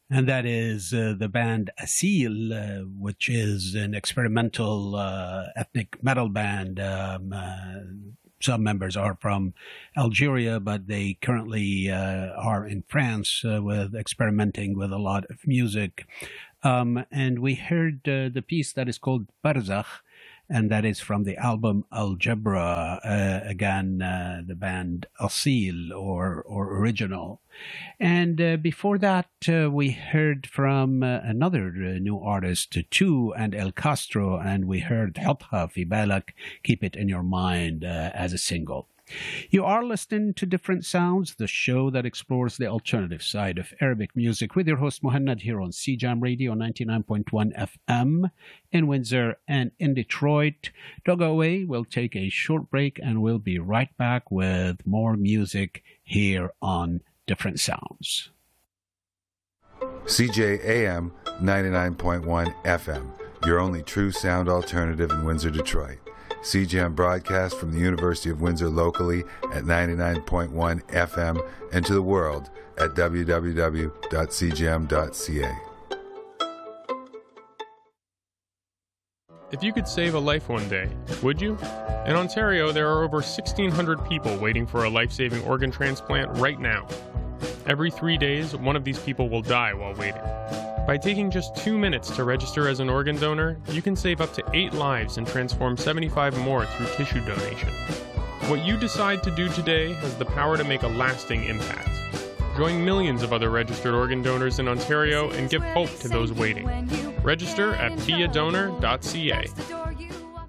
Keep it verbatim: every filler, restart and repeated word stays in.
And that is uh, the band Asil, uh, which is an experimental uh, ethnic metal band. Um, uh, some members are from Algeria, but they currently uh, are in France uh, with experimenting with a lot of music. Um, and we heard uh, the piece that is called Barzakh, and that is from the album Algebra, uh, again, uh, the band Asil, or, or original. And uh, before that, uh, we heard from uh, another uh, new artist, Tu and El Castro, and we heard Hutha Fi Balak, Keep It In Your Mind, uh, as a single. You are listening to Different Sounds, the show that explores the alternative side of Arabic music, with your host Muhannad here on C Jam Radio ninety-nine point one F M in Windsor and in Detroit. Don't go away. We'll take a short break and we'll be right back with more music here on Different Sounds. C J A M ninety-nine point one F M, your only true sound alternative in Windsor, Detroit. C J A M broadcast from the University of Windsor locally at ninety-nine point one F M and to the world at w w w dot c j m dot c a. If you could save a life one day, would you? In Ontario, there are over sixteen hundred people waiting for a life-saving organ transplant right now. Every three days, one of these people will die while waiting. By taking just two minutes to register as an organ donor, you can save up to eight lives and transform seventy-five more through tissue donation. What you decide to do today has the power to make a lasting impact. Join millions of other registered organ donors in Ontario and give hope to those waiting. Register at be a donor dot c a.